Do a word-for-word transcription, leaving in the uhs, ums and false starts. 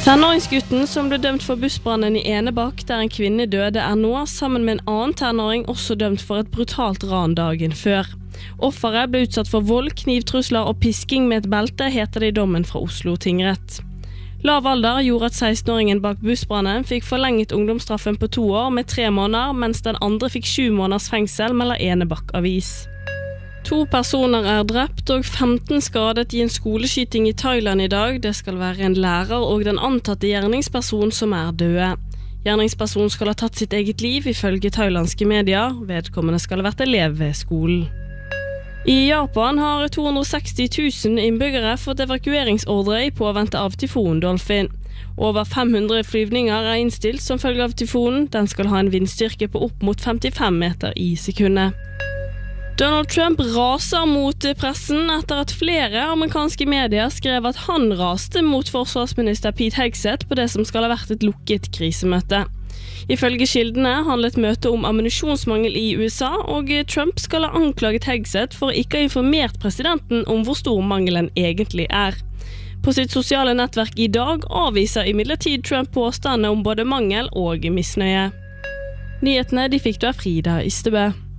Tenåringsgutten som ble dømt for bussbrannen i Enebakk, der en kvinne døde, er nå, sammen med en annen tenåring, også dømt for et brutalt ran dagen før. Offeret ble utsatt for vold, knivtrusler og pisking med et belte, heter det i dommen fra Oslo tingrett. Lav alder gjorde at seksten-åringen bak bussbrannen fikk forlenget ungdomsstraffen på to år med tre måneder, mens den andre fikk sju måneders fengsel, melder Enebakk avis. To personer er drept og femten skadet i en skoleskyting i Thailand i dag. Det skal være en lærer og den antatte gjerningsperson som er døde. Gjerningspersonen skal ha tatt sitt eget liv ifølge thailandske medier. Vedkommende skal ha vært elev ved skolen. I Japan har to hundre og seksti tusen innbyggere fått evakueringsordre i påvente av tyfon Dolphin. Over fem hundre flyvninger er innstilt som følge av tyfonen. Den skal ha en vindstyrke på opp mot femtifem meter i sekundet. Donald Trump raser mot pressen etter at flere amerikanske medier skrev at han raste mot forsvarsminister Pete Hegseth på det som skal ha vært et lukket krisemøte. Ifølge kildene handlet møtet om ammunisjonsmangel i U S A, og Trump skal ha anklaget Hegseth for ikke å ha informert presidenten om hvor stor mangelen egentlig er. På sitt sosiale nettverk i dag avviser imidlertid Trump påstandene om både mangel og misnøye. Nyhetene de fikk du av Frida Ystebø.